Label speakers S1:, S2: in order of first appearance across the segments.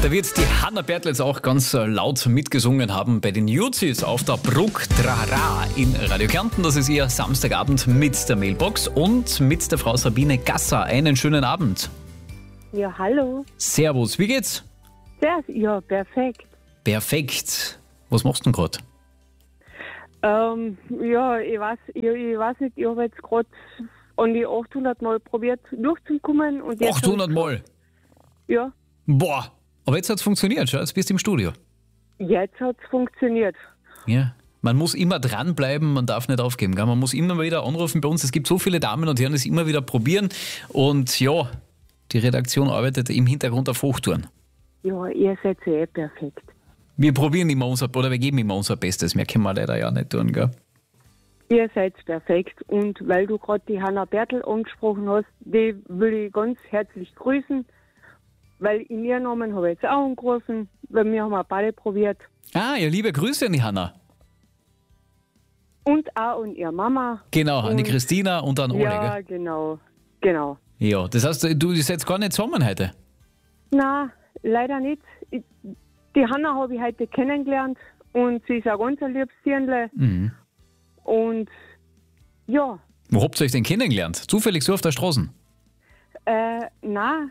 S1: Da wird die Hanna Bertl jetzt auch ganz laut mitgesungen haben bei den Juzis auf der Bruck Trara in Radio Kärnten. Das ist ihr Samstagabend mit der Mailbox und mit der Frau Sabine Gasser. Einen schönen Abend.
S2: Ja, hallo.
S1: Servus, wie geht's?
S2: Ja, perfekt.
S1: Perfekt. Was machst du denn gerade?
S2: Ja, ich weiß nicht, ich habe jetzt gerade an die 800 Mal probiert durchzukommen. Und jetzt
S1: 800 Mal?
S2: Ja,
S1: Boah, aber jetzt hat's funktioniert, schau, jetzt bist du im Studio.
S2: jetzt hat es funktioniert.
S1: Ja. Man muss immer dranbleiben, man darf nicht aufgeben. Gell? Man muss immer wieder anrufen bei uns. Es gibt so viele Damen und Herren, die es immer wieder probieren. Und ja, die Redaktion arbeitet im Hintergrund auf Hochtouren.
S2: Ja, ihr seid ja perfekt.
S1: Wir probieren immer wir geben immer unser Bestes. Mehr können wir leider ja nicht tun, gell?
S2: Ihr seid perfekt. Und weil du gerade die Hanna Bertl angesprochen hast, die will ich ganz herzlich grüßen. Weil in ihren Namen habe ich jetzt auch angerufen, weil wir haben auch beide probiert.
S1: Ah, ja, liebe Grüße an die Hanna.
S2: Und auch an ihre Mama.
S1: Genau, an die Christina und an Ole,
S2: Ja,
S1: gell?
S2: genau.
S1: Ja, das heißt, du seid gar nicht zusammen heute?
S2: Na, leider nicht. Die Hanna habe ich heute kennengelernt und sie ist ein ganz liebes Tierle.
S1: Mhm.
S2: Und ja,
S1: Wo habt ihr euch denn kennengelernt? Zufällig so auf der Straße?
S2: na,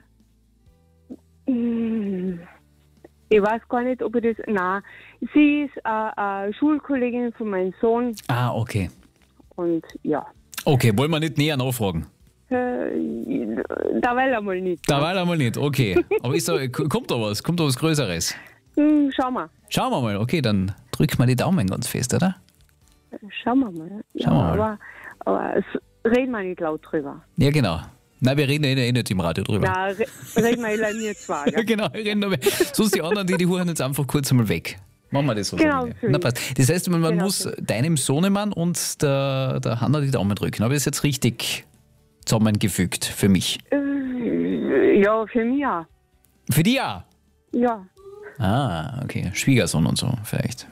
S2: ich weiß gar nicht, ob ich das, na, sie ist eine Schulkollegin von meinem Sohn
S1: Ah, okay.
S2: und ja,
S1: Okay, wollen wir nicht näher nachfragen?
S2: derweil einmal nicht.
S1: Dabei einmal nicht, okay. Aber kommt da was? Kommt da was Größeres?
S2: Schau mal.
S1: Schauen wir mal, okay, dann drück mal die Daumen ganz fest, oder?
S2: Schauen wir mal.
S1: Schauen wir mal.
S2: Aber reden wir nicht laut drüber.
S1: Ja, genau. Nein, wir reden eh nicht im Radio drüber.
S2: Na, reden wir leider nicht zwar.
S1: Ja, genau, wir reden nur. Sonst die anderen, die huren jetzt einfach kurz einmal weg. Machen wir das so.
S2: Genau,
S1: Sabine.
S2: so
S1: Na,
S2: ist.
S1: passt. Das heißt, man
S2: Genau
S1: muss
S2: so.
S1: deinem Sohnemann und der Hanna die Daumen drücken. Habe ich das jetzt richtig zusammengefügt für mich?
S2: Ja, für mich auch.
S1: Für die ja?
S2: Ja.
S1: Ah, okay. Schwiegersohn und so, vielleicht.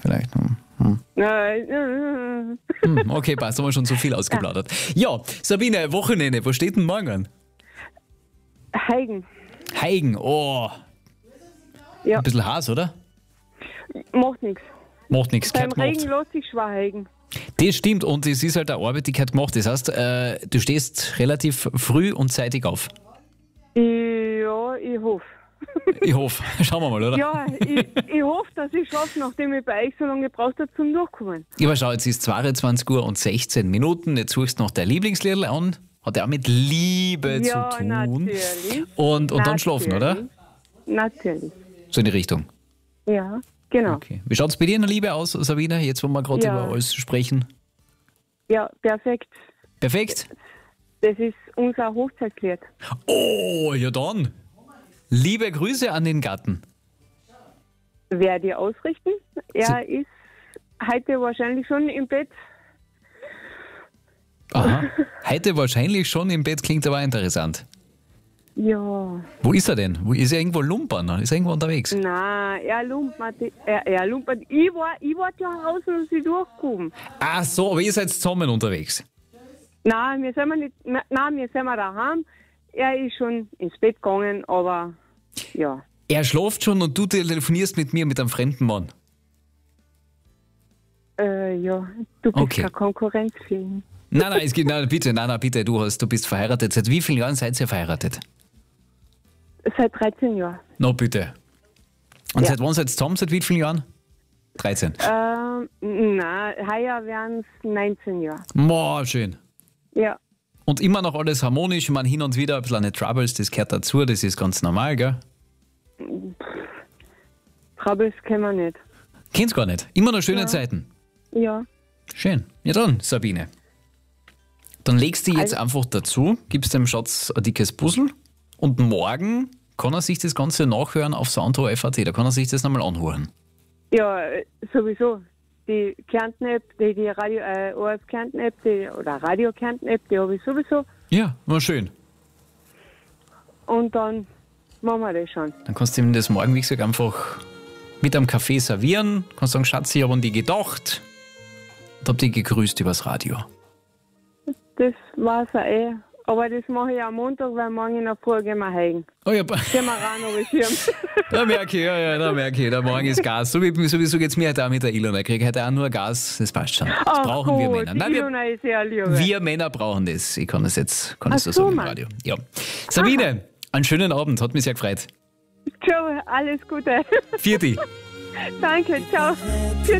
S1: Okay, passt, haben wir schon so viel ausgeplaudert. Ja, Sabine, Wochenende, wo steht denn morgen an?
S2: Heigen.
S1: Heigen, oh.
S2: Ja.
S1: Ein bisschen Hass, oder?
S2: Macht nichts.
S1: Macht nichts,
S2: Beim
S1: gehört
S2: Regen
S1: gemacht.
S2: lässt sich schwer heigen.
S1: Das stimmt und es ist halt eine Arbeit, die gehört gemacht. Das heißt, du stehst relativ früh und zeitig auf.
S2: Ja, ich hoffe.
S1: Ich hoffe. Schauen wir mal, oder?
S2: Ja, ich hoffe, dass ich schaffe, nachdem ich bei euch so lange gebraucht habe zum Durchkommen.
S1: Ja, aber schau, jetzt ist 22 Uhr und 16 Minuten. Jetzt suchst du noch dein Lieblingsliedl an. Hat ja auch mit Liebe
S2: Ja,
S1: zu tun.
S2: natürlich.
S1: Und dann schlafen, oder?
S2: Natürlich.
S1: So in die Richtung.
S2: Ja, genau.
S1: Okay. Wie schaut es bei dir in der Liebe aus, Sabine? Jetzt, wo wir gerade
S2: Ja.
S1: über alles sprechen.
S2: Ja, perfekt.
S1: Perfekt.
S2: Das ist unser Hochzeitslied.
S1: Oh, ja dann. Liebe Grüße an den Gatten.
S2: Werde ich ausrichten. Er ist heute wahrscheinlich schon im Bett.
S1: Aha. Heute wahrscheinlich schon im Bett, klingt aber interessant.
S2: Ja.
S1: Wo ist er denn? Ist er irgendwo lumpern? Ist er irgendwo unterwegs?
S2: Nein, er lumpert. Er lumpert. Ich war ja raus und sie durchgekommen.
S1: Ach so, aber ihr seid zusammen unterwegs.
S2: Nein, wir sind daheim. Er ist schon ins Bett gegangen, aber ja.
S1: Er schläft schon und du telefonierst mit mir, mit einem fremden Mann.
S2: Ja, du bist
S1: Okay.
S2: keine Konkurrenz für ihn.
S1: Nein, es geht, nein, bitte, du bist verheiratet. Seit wie vielen Jahren seid ihr verheiratet?
S2: Seit 13 Jahren.
S1: Na bitte. Und
S2: Ja.
S1: seit wann seid ihr zusammen? Seit wie vielen Jahren? 13.
S2: Nein, heuer wären es 19 Jahre.
S1: Boah, schön.
S2: Ja,
S1: Und immer noch alles harmonisch. Ich meine, hin und wieder ein bisschen eine Troubles, das gehört dazu, das ist ganz normal, gell?
S2: Troubles kennen wir nicht.
S1: Kennst gar nicht. Immer noch schöne
S2: Ja.
S1: Zeiten.
S2: Ja,
S1: Schön. Ja dann, Sabine. Dann legst du jetzt einfach dazu, gibst dem Schatz ein dickes Puzzle und morgen kann er sich das Ganze nachhören auf Soundhof.at. Da kann er sich das nochmal anhören.
S2: ja, sowieso. Die Kärnten-App, die Radio, ORF Kärnten-App, oder Radio Kärnten-App, die habe ich sowieso.
S1: Ja, war schön.
S2: Und dann machen wir das schon.
S1: Dann kannst du ihm das morgen, wie gesagt, einfach mit einem Kaffee servieren. Kannst sagen, Schatz, ich habe an die gedacht und hab dich gegrüßt übers Radio.
S2: Das war's ja eh. Aber das mache ich am Montag, weil morgen in der Früh gehen wir heim.
S1: Oh ja,
S2: Gehen wir ran auf den Schirm.
S1: da merke ich, da merke ich. Da morgen ist Gas. Sowieso geht es mir heute auch mit der Ilona. Ich kriege heute auch nur Gas, das passt schon. Das brauchen wir Männer. Nein,
S2: Ilona ist sehr lieb.
S1: wir Männer brauchen das. Ich kann das jetzt so
S2: so,
S1: sagen im
S2: Mann.
S1: Radio. Ja. Sabine, einen schönen Abend, hat mich sehr gefreut.
S2: Ciao, alles Gute.
S1: Vierte.
S2: Danke, ciao.